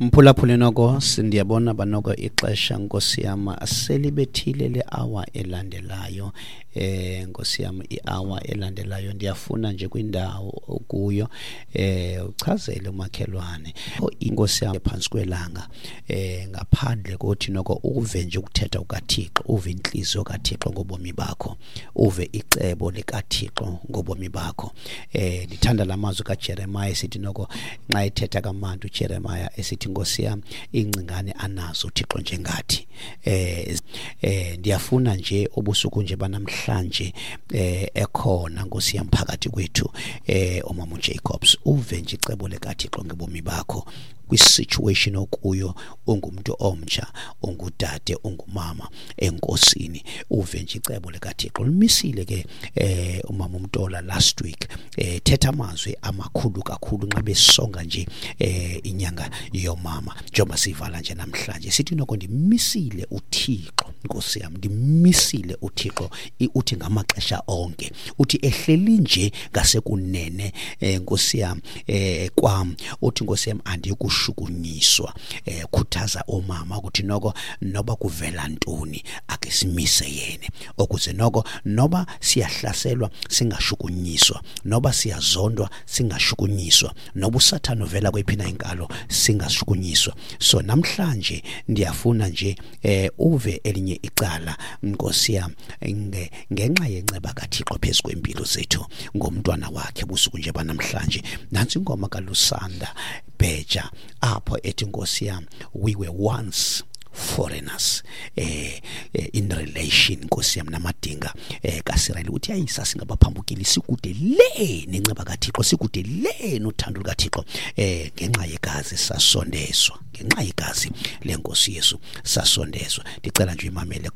Mphulaphule noko sindiyabona banoko ixesha Nkosi yam aselibethile le hour elandelayo. Nkosi yam i-hour elandelayo ndiyafuna nje kwindawo kuyo uchazele umakhelwane inkosi yam phansi kwelanga ngaphandle kothi noko uve nje ukuthetha kukaThixo, uve inhliziyo kaThixo ngobomi bakho, uve icebo likaThixo ngobomi bakho. Ndithanda lamazwi kaJeremiah sithi noko nxa ethetha kaMantu uJeremiah esithi Nkosi yam ingcingane anazo uThixo njengathi. Ndiyafuna nje obusuku nje banamhlanje ekhona Nkosi yam phakathi kwethu uMama Jacobs, uve nje icebo likaThixo ngebomi bakho kwi-situation okuyo, ungumuntu omtsha, ungudade, ungumama enkosini, uve nje icebo likaThixo. Limisile ke uMama uMtola last week thetha amazwi amakhulu kakhulu nxa besonga nje inyanga yomama njengoba sivala nje namhlanje sithi noko ndimisile uThixo Nkosi yam, ndimisile uThixo uthi ngamaxesha onke, uthi ehleli nje ngasekunene Nkosi yam kwam, uthi Nkosi yam andikushukunyiswa. Khuthaza omama ukuthi noko noba kuvela ntoni ake simise yena, ukuze noko noba siyahlaselwa singashukunyiswa, noba siyazondwa singashukunyiswa, noba uSathane uvela kwephina inkalo singashukunyiswa. So namhlanje ndiyafuna nje uve elinye icala Nkosi yam ngenxa yenceba kaThixo phezu kwempilo zethu ngomntwana wakhe busuku nje banamhlanje. Nansi ingoma kaLusanda Bheja apho ethi Nkosi yam, we were once foreigners in relation Nkosi yam namadinga kaSirayeli. Uthi ayisa singabaphambukeli sikude le nenceba kaThixo, sikude le nothando lukaThixo ngenxa yegazi sasondezwa, ngenxa yegazi lenkosi Yesu sasondezwa. Ndicela nje imamele